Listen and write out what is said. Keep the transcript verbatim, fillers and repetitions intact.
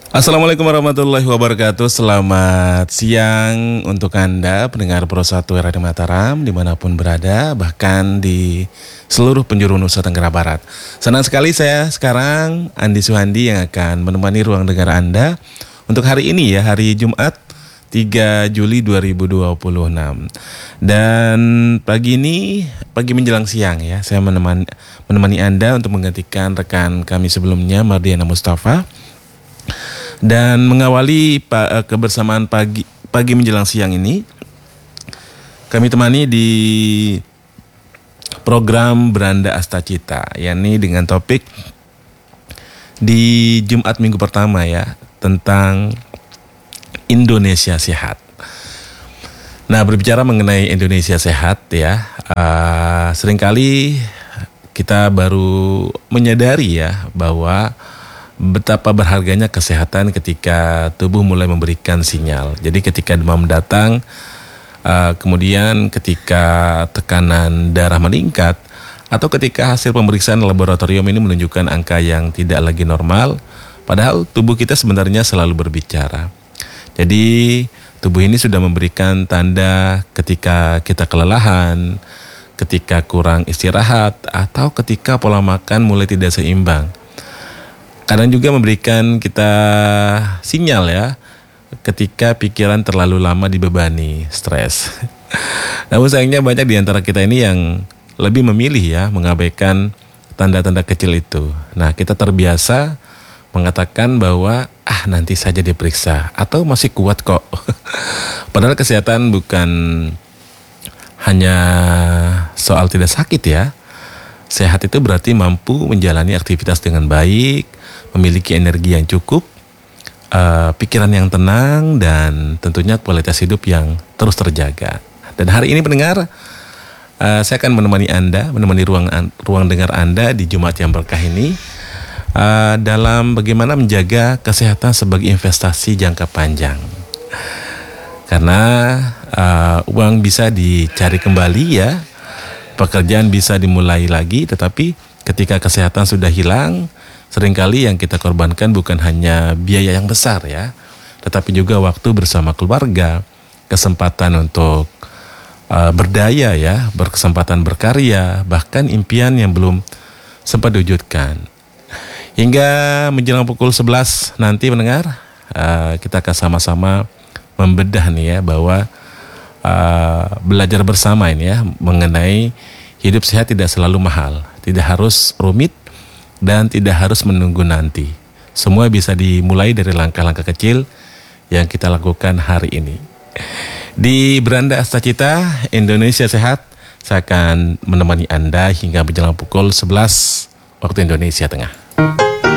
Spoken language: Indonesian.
Assalamualaikum warahmatullahi wabarakatuh. Selamat siang untuk Anda pendengar Pro satu Radio Mataram dimanapun berada, bahkan di seluruh penjuru Nusa Tenggara Barat. Senang sekali saya sekarang Andi Suhandi yang akan menemani ruang dengar Anda untuk hari ini ya, hari Jumat tiga Juli dua ribu dua puluh enam. Dan pagi ini, pagi menjelang siang ya, saya menemani, menemani Anda untuk menggantikan rekan kami sebelumnya, Mardiana Mustafa. Dan mengawali pa, kebersamaan pagi pagi menjelang siang ini, kami temani di program Beranda Astacita, yakni dengan topik di Jumat minggu pertama ya, tentang Indonesia Sehat. Nah, berbicara mengenai Indonesia Sehat ya, uh, seringkali kita baru menyadari ya bahwa betapa berharganya kesehatan ketika tubuh mulai memberikan sinyal. Jadi ketika demam datang, uh, kemudian ketika tekanan darah meningkat, atau ketika hasil pemeriksaan laboratorium ini menunjukkan angka yang tidak lagi normal, padahal tubuh kita sebenarnya selalu berbicara. Jadi tubuh ini sudah memberikan tanda ketika kita kelelahan, ketika kurang istirahat, atau ketika pola makan mulai tidak seimbang. Kadang juga memberikan kita sinyal ya, ketika pikiran terlalu lama dibebani, stres. Namun sayangnya banyak di antara kita ini yang lebih memilih ya, mengabaikan tanda-tanda kecil itu. Nah, kita terbiasa mengatakan bahwa ah nanti saja diperiksa, atau masih kuat kok. Padahal kesehatan bukan hanya soal tidak sakit ya. Sehat itu berarti mampu menjalani aktivitas dengan baik, memiliki energi yang cukup, uh, pikiran yang tenang, dan tentunya kualitas hidup yang terus terjaga. Dan hari ini pendengar, uh, saya akan menemani Anda, menemani ruang ruang dengar Anda di Jumat yang berkah ini, uh, dalam bagaimana menjaga kesehatan sebagai investasi jangka panjang. Karena uh, uang bisa dicari kembali ya, pekerjaan bisa dimulai lagi, tetapi ketika kesehatan sudah hilang, seringkali yang kita korbankan bukan hanya biaya yang besar ya, tetapi juga waktu bersama keluarga, kesempatan untuk uh, berdaya ya, berkesempatan berkarya, bahkan impian yang belum sempat diwujudkan. Hingga menjelang pukul sebelas nanti mendengar, uh, kita akan sama-sama membedah nih ya, bahwa uh, belajar bersama ini ya, mengenai hidup sehat tidak selalu mahal, tidak harus rumit, dan tidak harus menunggu nanti. Semua bisa dimulai dari langkah-langkah kecil yang kita lakukan hari ini. Di Beranda Astacita Indonesia Sehat, saya akan menemani Anda hingga menjelang pukul sebelas waktu Indonesia Tengah.